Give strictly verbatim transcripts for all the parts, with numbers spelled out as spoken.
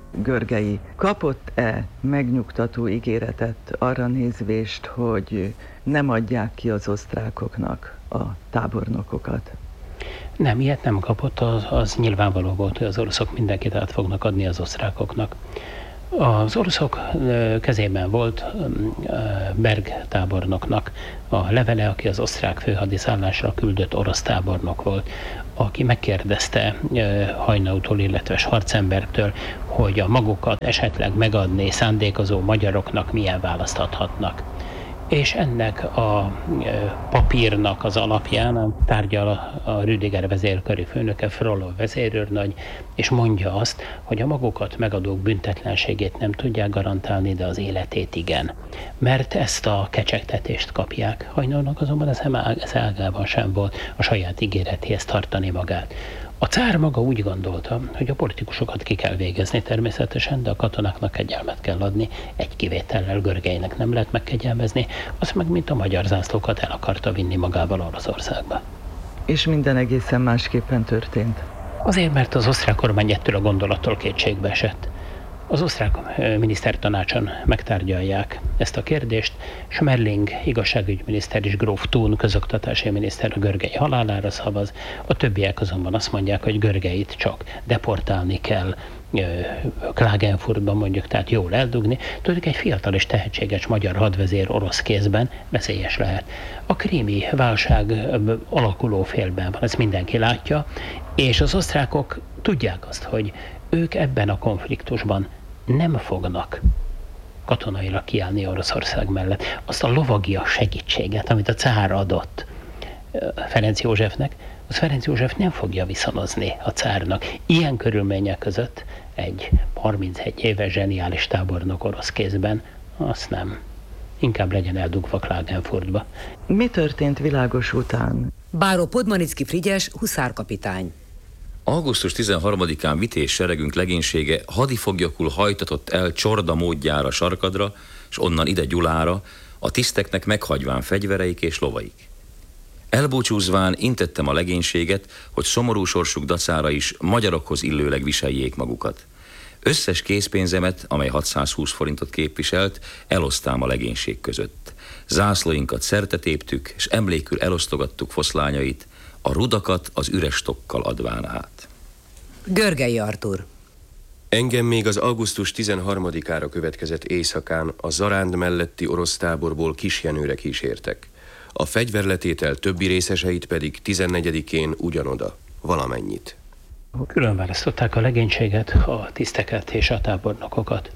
Görgei kapott-e megnyugtató ígéretet arra nézvést, hogy nem adják ki az osztrákoknak a tábornokokat? Nem, ilyet nem kapott, az, az nyilvánvaló volt, hogy az oroszok mindenkit át fognak adni az osztrákoknak. Az oroszok kezében volt Berg tábornoknak a levele, aki az osztrák főhadiszállásra küldött orosz tábornok volt, aki megkérdezte Hajnautól, illetve Schwarzenbergtől, hogy a magukat esetleg megadni szándékozó magyaroknak milyen választ adhatnak. És ennek a papírnak az alapján tárgyal a Rüdiger vezérkari főnöke, Frollo vezérőrnagy, és mondja azt, hogy a magukat megadók büntetlenségét nem tudják garantálni, de az életét igen. Mert ezt a kecsegtetést kapják. Hajnalnak azonban ez, ez ágában sem volt a saját ígéretéhez tartani magát. A cár maga úgy gondolta, hogy a politikusokat ki kell végezni természetesen, de a katonáknak kegyelmet kell adni, egy kivétellel, Görgeinek nem lehet megkegyelmezni, az meg mint a magyar zászlókat el akarta vinni magával Oroszországba. És minden egészen másképpen történt. Azért, mert az osztrák kormány ettől a gondolattól kétségbe esett. Az osztrák minisztertanácson megtárgyalják ezt a kérdést. Schmerling igazságügyminiszter és Gróf Thun közoktatási miniszter a Görgei halálára szavaz. A többiek azonban azt mondják, hogy Görgeit csak deportálni kell, Klagenfurtban mondjuk, tehát jól eldugni. Tudjuk, egy fiatal és tehetséges magyar hadvezér orosz kézben veszélyes lehet. A krími válság alakuló félben van, ezt mindenki látja, és az osztrákok tudják azt, hogy ők ebben a konfliktusban nem fognak katonailag kiállni Oroszország mellett. Azt a lovagia segítséget, amit a cár adott Ferenc Józsefnek, az Ferenc József nem fogja viszonozni a cárnak. Ilyen körülmények között egy harmincegy éves zseniális tábornok orosz kézben, azt nem. Inkább legyen eldugva Klagenfurtba. Mi történt világos után? Báró Podmanicki Frigyes, huszárkapitány. augusztus tizenharmadikán vitéz seregünk legénysége hadifoglyokul hajtatott el Csorda módjára Sarkadra, és onnan ide Gyulára, a tiszteknek meghagyván fegyvereik és lovaik. Elbúcsúzván intettem a legénységet, hogy szomorú sorsuk dacára is magyarokhoz illőleg viseljék magukat. Összes készpénzemet, amely hatszázhúsz forintot képviselt, elosztám a legénység között. Zászlóinkat szertetéptük, és emlékül elosztogattuk foszlányait, a rudakat az üres tokkal adván át. Görgei Artúr. Engem még az augusztus tizenharmadikára következett éjszakán a Zaránd melletti orosz táborból Kisjenőre kísértek. A fegyverletétel többi részeseit pedig tizennegyedikén ugyanoda, valamennyit. Különválasztották a legénységet, a tiszteket és a tábornokokat.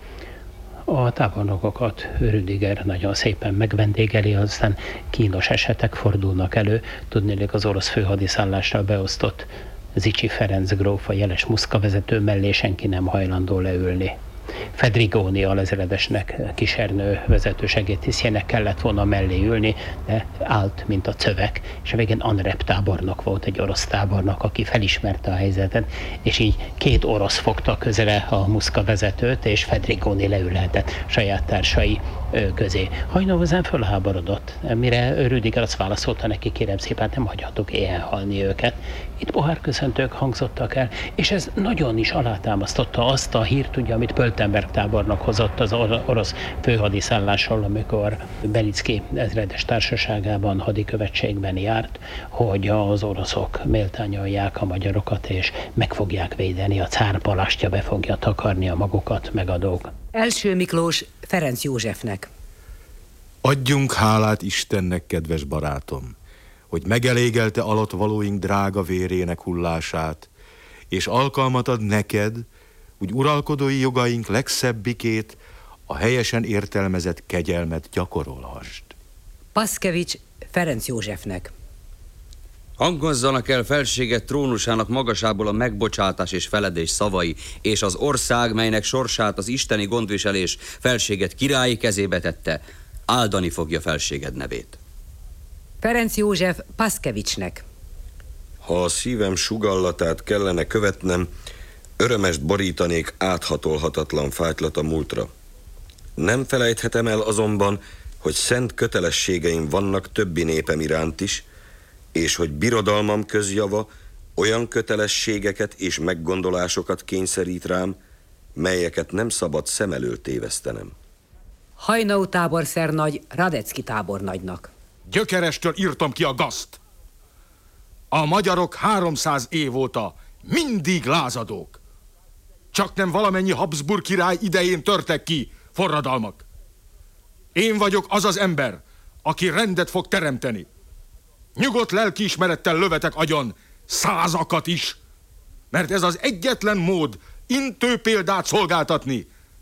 A tábornokokat Rüdiger nagyon szépen megvendégeli, aztán kínos esetek fordulnak elő. Tudnélik, az orosz főhadiszállásra beosztott Zichy Ferenc gróf, a jeles muszka vezető mellé senki nem hajlandó leülni. Fedrigoni alezredesnek, Kisernő vezető segédtisztjének kellett volna mellé ülni, de állt, mint a cövek, és a végén Anrep tábornok volt, egy orosz tábornok, aki felismerte a helyzetet, és így két orosz fogta közre a muszka vezetőt, és Fedrigoni leülhetett saját társai közé. Hajnóvozán fölháborodott, mire Rüdiger azt válaszolta neki, kérem szépen, nem hagyhatok éhen halni őket. Itt pohárköszöntők hangzottak el, és ez nagyon is alátámasztotta azt a hírt, ugye, amit Pöltenberg tábornok hozott az or- orosz főhadiszállásról, amikor Belicki ezredes társaságában, hadikövetségben járt, hogy az oroszok méltányolják a magyarokat, és meg fogják védeni, a cár palástja be fogja takarni a magukat megadók. Első Miklós Ferenc Józsefnek. Adjunk hálát Istennek, kedves barátom, hogy megelégelte alattvalóink drága vérének hullását, és alkalmat ad neked, úgy uralkodói jogaink legszebbikét, a helyesen értelmezett kegyelmet gyakorolhast. Paszkevics Ferenc Józsefnek. Hangozzanak el felséget trónusának magasából a megbocsátás és feledés szavai, és az ország, melynek sorsát az isteni gondviselés felséget királyi kezébe tette, áldani fogja felséged nevét. Ferenc József Paszkevicsnek. Ha a szívem sugallatát kellene követnem, örömest borítanék áthatolhatatlan fájtlat a múltra. Nem felejthetem el azonban, hogy szent kötelességeim vannak többi népem iránt is, és hogy birodalmam közjava olyan kötelességeket és meggondolásokat kényszerít rám, melyeket nem szabad szem elől tévesztenem. Hajnau táborszernagy Radecki tábornagynak. Gyökerestől írtam ki a gazt. A magyarok háromszáz év óta mindig lázadók. Csak nem valamennyi Habsburg király idején törtek ki forradalmak. Én vagyok az az ember, aki rendet fog teremteni. Nyugodt lelkiismerettel lövetek agyon százakat is, mert ez az egyetlen mód intő példát szolgáltatni